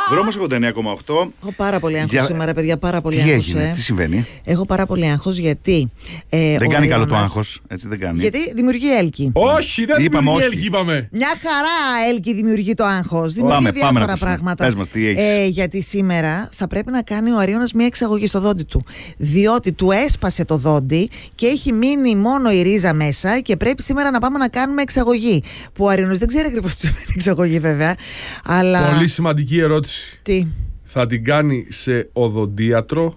Δρόμος 89,8. Έχω πάρα πολύ άγχος σήμερα, παιδιά. Πάρα πολύ άγχος. Τι έγινε, τι συμβαίνει? Έχω πάρα πολύ άγχος γιατί. Δεν κάνει καλό το άγχος. Έτσι δεν κάνει. Γιατί δημιουργεί έλκη. Όχι, δεν δημιουργεί έλκη, είπαμε. Μια χαρά έλκη δημιουργεί το άγχος. Δημιουργεί διάφορα πράγματα. Πες μας, τι έχεις. Γιατί σήμερα θα πρέπει να κάνει ο Αρίωνας μια εξαγωγή στο δόντι του. Διότι του έσπασε το δόντι και έχει μείνει μόνο η ρίζα μέσα και πρέπει σήμερα να πάμε να κάνουμε εξαγωγή. Που ο Αρίωνας δεν ξέρει ακριβώς τι σημαίνει εξαγωγή, βέβαια. Αλλά... Πολύ σημαντική ερώτηση. Τι? Θα την κάνει σε οδοντίατρο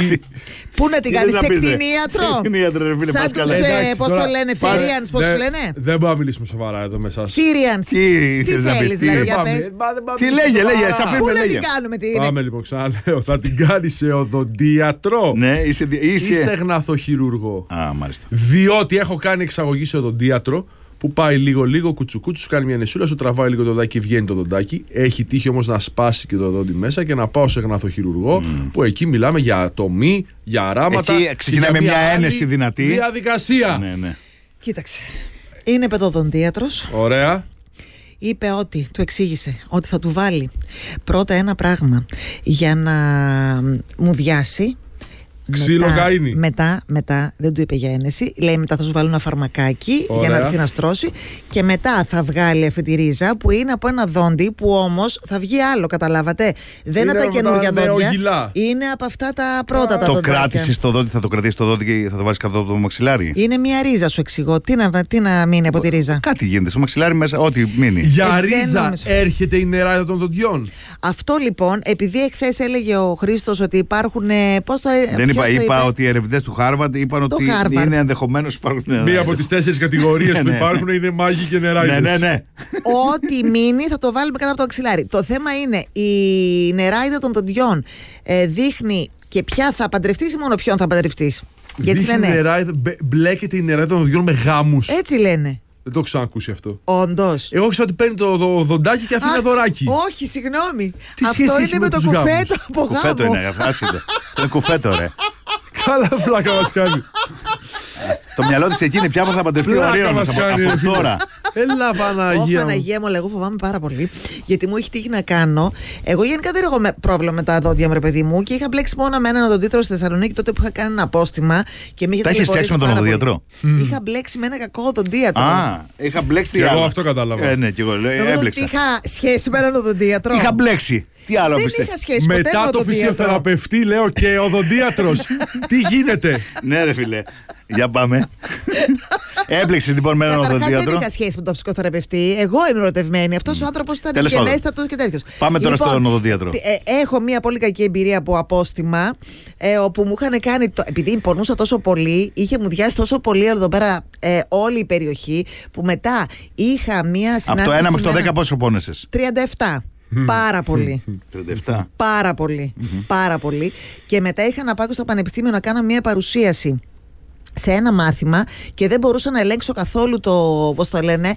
Πού να την κάνει, σε κτηνίατρο? Σαν τους, πώς το λένε, Φίριανς, πώς τους λένε? Δεν μπορούμε να μιλήσουμε σοβαρά εδώ με εσάς. Φίριανς. Τι θέλεις δηλαδή, για πες? Τι λέγε, Πού να την κάνουμε? Πάμε λοιπόν, ξαναλέω, θα την κάνει σε οδοντίατρο. Ναι, είσαι γναθοχειρούργο. Α, μάλιστα. Διότι έχω κάνει εξαγωγή σε οδοντίατρο που πάει λίγο κουτσουκούτσου, σου κάνει μια νεσούλα, σου τραβάει λίγο το δοντάκι και βγαίνει το δοντάκι. Έχει τύχει όμως να σπάσει και το δόντι μέσα και να πάω σε γναθοχειρουργό, που εκεί μιλάμε για ατομή, για αράματα. Εκεί ξεκινάμε μια ένεση δυνατή διαδικασία. Ναι. Κοίταξε. Είναι παιδοδοντίατρος. Ωραία. Είπε ότι, του εξήγησε ότι θα του βάλει πρώτα ένα πράγμα για να μου διάσει. Ξύλο καΐνι. Μετά, δεν του είπε για ένεση. Λέει μετά θα σου βάλω ένα φαρμακάκι. Ωραία. Για να έρθει να στρώσει. Και μετά θα βγάλει αυτή τη ρίζα που είναι από ένα δόντι που όμως θα βγει άλλο, καταλάβατε. Δεν είναι από τα καινούργια δόντια. Είναι από αυτά τα πρώτα τα δόντια. Το κράτησες το δόντι, θα το κρατήσεις το δόντι και θα το βάλεις κάτω από το μαξιλάρι. Είναι μια ρίζα, σου εξηγώ. Τι να μείνει από τη ρίζα? Κάτι γίνεται στο μαξιλάρι μέσα, ό,τι μείνει. Για ρίζα έρχεται η νεράιδα των δοντιών. Αυτό λοιπόν, επειδή εχθές έλεγε ο Χρήστος ότι υπάρχουν. Πώς το είπα ότι οι ερευνητές του Χάρβαρντ είπαν ότι είναι ενδεχομένως υπάρχουν. Μία από τις 4 κατηγορίες που υπάρχουν είναι μάγοι και νεράιδες. Ναι. Ό,τι μείνει θα το βάλουμε κάτω από το αξιλάρι. Το θέμα είναι η νεράιδα των δοντιών δείχνει και ποια θα παντρευτείς ή μόνο ποιον θα παντρευτείς. Γιατί λένε. Μπλέκεται η νεράιδα των δοντιών με γάμους. Έτσι λένε. Δεν το έχω ξανακούσει αυτό. Όντως. Εγώ ξέρω ότι παίρνει το δοντάκι και αφήνει δωράκι. Όχι, συγγνώμη. Τι αυτό είναι με το κουφέτο από γάμο. Κουφέτο είναι, αφάσιτο. Είναι κουφέτο, ρε. Καλά πλάκα μας κάνει. Το μυαλό της εκεί είναι πια που θα παντρευτεί ο Αρίωνας από τώρα. Έλα Παναγία. Παναγία μου, εγώ φοβάμαι πάρα πολύ. Γιατί μου έχει τύχει να κάνω. Εγώ γενικά δεν έχω πρόβλημα με τα δόντια μου, ρε παιδί μου. Και είχα μπλέξει μόνο με έναν οδοντίατρο στη Θεσσαλονίκη τότε που είχα κάνει ένα απόστημα. Και με είχε τα έχεις φτιάξει με τον οδοντίατρο? Είχα μπλέξει με ένα κακό οδοντίατρο. Είχα μπλέξει. Και εγώ αυτό κατάλαβα. Ναι, και εγώ έμπλεξα. Είχα σχέση με έναν οδοντίατρο. Είχα μπλέξει. Τι άλλο πιστεύω? Μετά το φυσιοθεραπευτή, λέω, και οδοντίατρος. Τι γίνεται? Ναι, ρε φίλε. Για πάμε. Έμπλεξες λοιπόν με έναν οδοντίατρο. Δεν είχα σχέση με τον ψυχοθεραπευτή. Εγώ είμαι ερωτευμένη. Αυτός ο άνθρωπος ήταν γενέστατος και τέτοιος. Πάμε τώρα στον οδοντίατρο. Έχω μια πολύ κακή εμπειρία από απόστημα, όπου μου είχαν κάνει. Επειδή πονούσα τόσο πολύ, είχε μου διάσει τόσο πολύ εδώ πέρα όλη η περιοχή, που μετά είχα μια συνάντηση. Από το 1 μέχρι το 10 πόσο πόνεσες? 37. Πάρα πολύ. 37. Πάρα πολύ. Πάρα πολύ. Και μετά είχα να πάω στο πανεπιστήμιο να κάνω μια παρουσίαση σε ένα μάθημα και δεν μπορούσα να ελέγξω καθόλου το, πώς το λένε,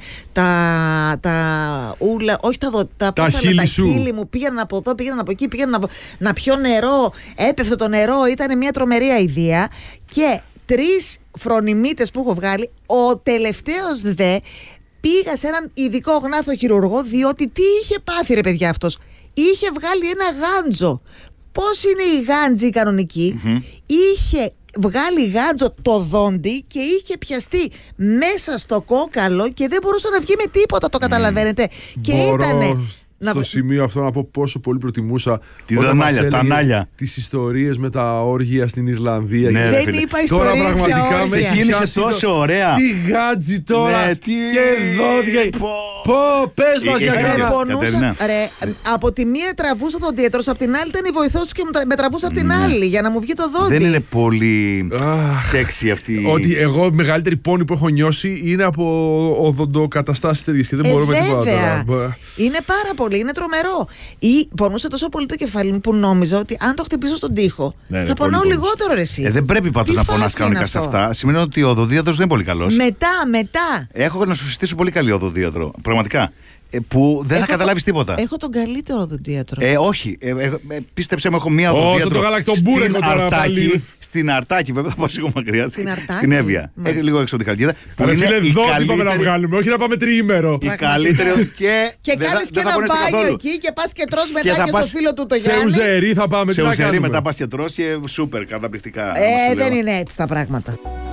τα ούλα, όχι τα χείλη μου. Πήγαιναν από εδώ, πήγαιναν από εκεί, πήγαιναν να πιω νερό, έπεφτε το νερό, ήταν μια τρομερή αηδία. Και 3 φρονιμίτες που έχω βγάλει, ο τελευταίος δε πήγα σε έναν ειδικό γνάθοχειρουργό, διότι τι είχε πάθει, ρε παιδιά, αυτός? Είχε βγάλει ένα γάντζο. Πώς είναι η γάντζη η κανονική? Είχε βγάλει γάντζο το δόντι και είχε πιαστεί μέσα στο κόκαλο και δεν μπορούσε να βγει με τίποτα, το καταλαβαίνετε? Και ήτανε στο σημείο αυτό να πω πόσο πολύ προτιμούσα τα ανάλια. Τις ιστορίες με τα όργια στην Ιρλανδία. Ναι, δεν είπα ιστορίες. Τώρα πραγματικά με κίνησε τόσο ωραία. Τι γάτζι τώρα. Ναι, και δόντια. Πες μας για κάνα. Από τη μία τραβούσα τον δίατρος, από την άλλη ήταν η βοηθός του και με τραβούσα από την άλλη για να μου βγει το δόντι. Δεν είναι πολύ σεξι αυτή. Ότι εγώ μεγαλύτερη πόνη που έχω νιώσει είναι από οδοντοκαταστάσεις τέτοιες και δεν μπορώ με τίποτα. Είναι πάρα πολύ. Είναι τρομερό. Ή πονούσε τόσο πολύ το κεφάλι μου που νόμιζα ότι αν το χτυπήσω στον τοίχο θα πονάω λιγότερο, ρε εσύ. Δεν πρέπει πάντως να πονάς κανονικά σε αυτά. Σημαίνει ότι ο οδοντίατρος δεν είναι πολύ καλός. Μετά. Έχω να σου συστήσω πολύ καλή οδοντίατρο. Πραγματικά. που δεν θα καταλάβεις τίποτα. Έχω τον καλύτερο οδοντίατρο. Όχι. Πίστεψε με, έχω μία οδοντίατρο. Όσο το γαλακτομπούρεκο τώρα πάλι. Στην Αρτάκη, βέβαια θα πάω λίγο μακριά. Στην Εύβοια. Έχει λίγο έξω τη Χαλκίδα. Ρε φίλε, δόντι πάμε να βγάλουμε, όχι να πάμε τριήμερο. Η καλύτερη. Και κάνεις και ένα μπάνιο εκεί και πας και τρως μετά και στο φίλο του το Γιάννη. Σε ουζερί θα πάμε. Σε ουζερί μετά πας και τρως και σούπερ καταπληκτικά. Δεν είναι έτσι τα πράγματα.